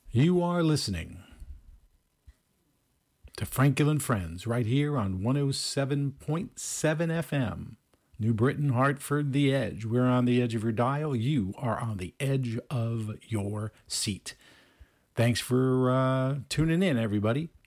You are listening to Frankel and Friends right here on 107.7 FM. New Britain, Hartford, The Edge. We're on the edge of your dial. You are on the edge of your seat. Thanks for tuning in, everybody.